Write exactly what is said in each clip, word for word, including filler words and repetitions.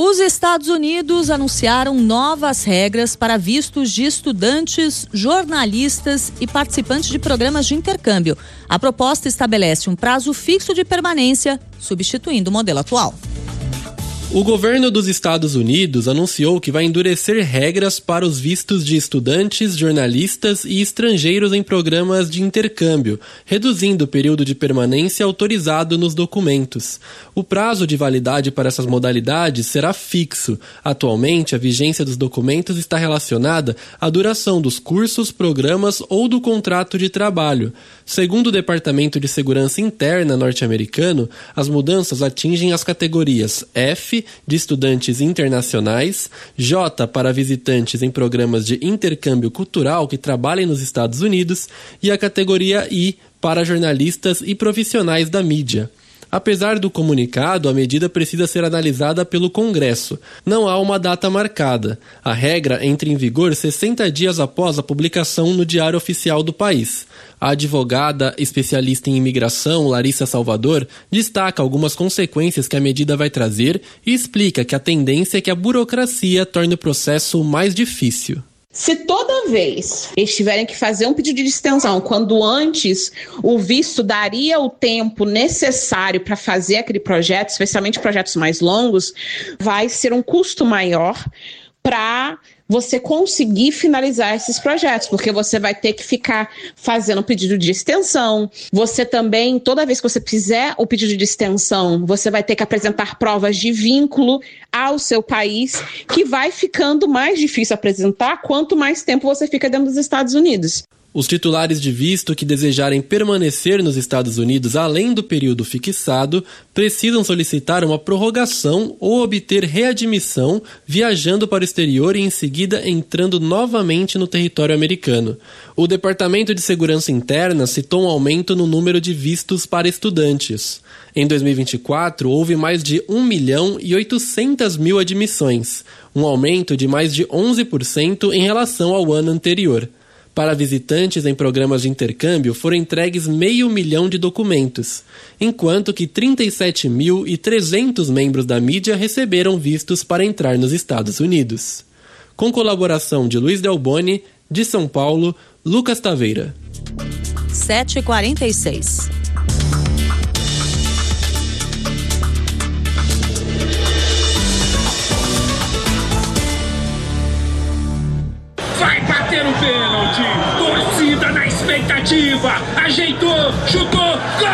Os Estados Unidos anunciaram novas regras para vistos de estudantes, jornalistas e participantes de programas de intercâmbio. A proposta estabelece um prazo fixo de permanência, substituindo o modelo atual. O governo dos Estados Unidos anunciou que vai endurecer regras para os vistos de estudantes, jornalistas e estrangeiros em programas de intercâmbio, reduzindo o período de permanência autorizado nos documentos. O prazo de validade para essas modalidades será fixo. Atualmente, a vigência dos documentos está relacionada à duração dos cursos, programas ou do contrato de trabalho. Segundo o Departamento de Segurança Interna norte-americano, as mudanças atingem as categorias F, de estudantes internacionais, J para visitantes em programas de intercâmbio cultural que trabalhem nos Estados Unidos e a categoria I para jornalistas e profissionais da mídia. Apesar do comunicado, a medida precisa ser analisada pelo Congresso. Não há uma data marcada. A regra entra em vigor sessenta dias após a publicação no Diário Oficial do país. A advogada especialista em imigração, Larissa Salvador, destaca algumas consequências que a medida vai trazer e explica que a tendência é que a burocracia torne o processo mais difícil. Se toda vez eles tiverem que fazer um pedido de extensão, quando antes o visto daria o tempo necessário para fazer aquele projeto, especialmente projetos mais longos, vai ser um custo maior para você conseguir finalizar esses projetos, porque você vai ter que ficar fazendo pedido de extensão. Você também, toda vez que você fizer o pedido de extensão, você vai ter que apresentar provas de vínculo ao seu país, que vai ficando mais difícil apresentar quanto mais tempo você fica dentro dos Estados Unidos. Os titulares de visto que desejarem permanecer nos Estados Unidos além do período fixado precisam solicitar uma prorrogação ou obter readmissão viajando para o exterior e em seguida entrando novamente no território americano. O Departamento de Segurança Interna citou um aumento no número de vistos para estudantes. Em dois mil e vinte e quatro, houve mais de um milhão e oitocentas mil admissões, um aumento de mais de onze por cento em relação ao ano anterior. Para visitantes em programas de intercâmbio foram entregues meio milhão de documentos, enquanto que trinta e sete mil e trezentos membros da mídia receberam vistos para entrar nos Estados Unidos. Com colaboração de Luiz Delboni, de São Paulo, Lucas Taveira. sete e quarenta e seis. Vai bater o pênalti, torcida na expectativa, ajeitou, chutou, gol!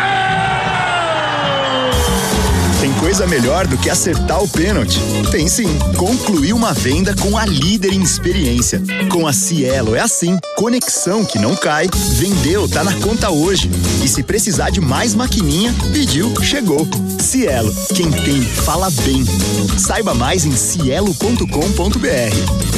Tem coisa melhor do que acertar o pênalti? Tem sim, concluir uma venda com a líder em experiência. Com a Cielo é assim, conexão que não cai, vendeu, tá na conta hoje. E se precisar de mais maquininha, pediu, chegou. Cielo, quem tem, fala bem. Saiba mais em cielo ponto com ponto br.